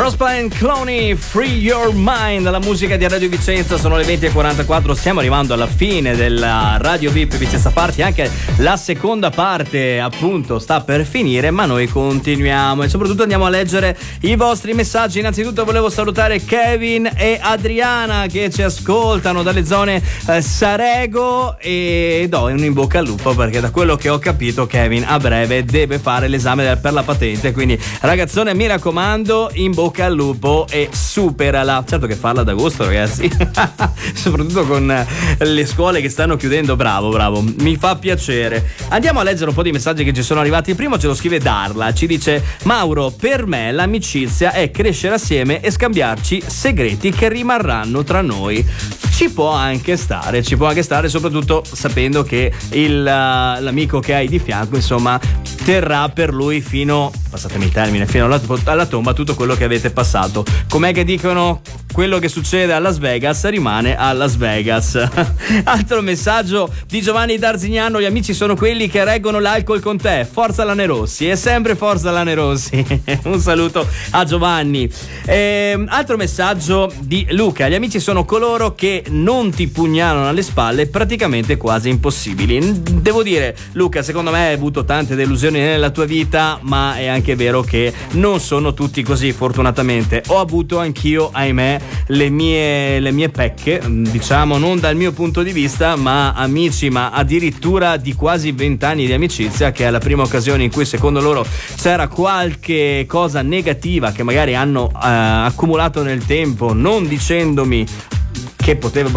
Rospa and Cloney, Free Your Mind, la musica di Radio Vicenza. Sono le 20:44, stiamo arrivando alla fine della Radio VIP Vicenza Party. Anche la seconda parte appunto sta per finire, ma noi continuiamo e soprattutto andiamo a leggere i vostri messaggi. Innanzitutto volevo salutare Kevin e Adriana che ci ascoltano dalle zone Sarego, e do un in bocca al lupo perché da quello che ho capito Kevin a breve deve fare l'esame per la patente, quindi ragazzone mi raccomando, in bocca al lupo e superala. Certo che farla ad agosto, ragazzi. Soprattutto con le scuole che stanno chiudendo. Bravo, mi fa piacere. Andiamo a leggere un po' di messaggi che ci sono arrivati. Il primo ce lo scrive Darla, ci dice: Mauro, per me l'amicizia è crescere assieme e scambiarci segreti che rimarranno tra noi. Ci può anche stare, soprattutto sapendo che l'amico che hai di fianco, insomma, terrà per lui fino, passatemi il termine, fino alla tomba tutto quello che avete passato. Com'è che dicono? Quello che succede a Las Vegas rimane a Las Vegas. Altro messaggio di Giovanni Darzignano: gli amici sono quelli che reggono l'alcol con te. Forza Lanerossi, e sempre forza Lanerossi. Un saluto a Giovanni. Altro messaggio di Luca: gli amici sono coloro che non ti pugnalano alle spalle, praticamente quasi impossibili. Devo dire, Luca, secondo me hai avuto tante delusioni nella tua vita, ma è anche vero che non sono tutti così, fortunatamente. Ho avuto anch'io, ahimè, le mie pecche, diciamo, non dal mio punto di vista, ma amici, ma addirittura di quasi 20 anni di amicizia, che è la prima occasione in cui secondo loro c'era qualche cosa negativa che magari hanno accumulato nel tempo, non dicendomi che poteva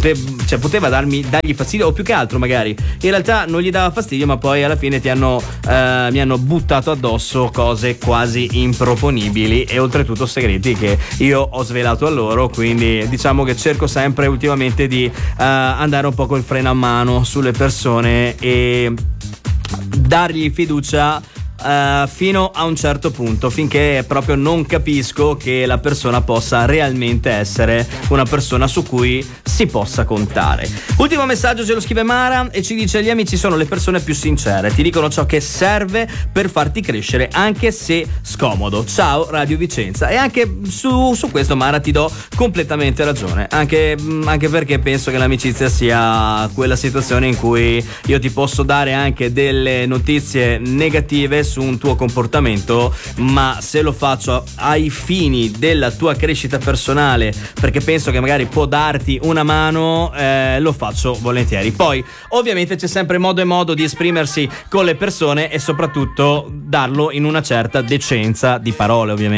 dargli fastidio, o più che altro magari in realtà non gli dava fastidio, ma poi alla fine mi hanno buttato addosso cose quasi improponibili e oltretutto segreti che io ho svelato a loro. Quindi diciamo che cerco sempre ultimamente di andare un po' col freno a mano sulle persone e dargli fiducia fino a un certo punto, finché proprio non capisco che la persona possa realmente essere una persona su cui si possa contare. Ultimo messaggio ce lo scrive Mara e ci dice: gli amici sono le persone più sincere, ti dicono ciò che serve per farti crescere anche se scomodo. Ciao Radio Vicenza. E anche su questo, Mara, ti do completamente ragione, anche perché penso che l'amicizia sia quella situazione in cui io ti posso dare anche delle notizie negative su un tuo comportamento, ma se lo faccio ai fini della tua crescita personale, perché penso che magari può darti una mano, lo faccio volentieri. Poi ovviamente c'è sempre modo e modo di esprimersi con le persone e soprattutto darlo in una certa decenza di parole, ovviamente.